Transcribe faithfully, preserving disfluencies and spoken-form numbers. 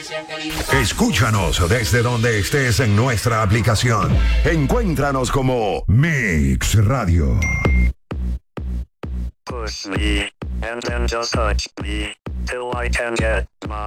Escúchanos desde donde estés en nuestra aplicación. Encuéntranos como Mix Radio. Push me, and then just touch me, till I can get my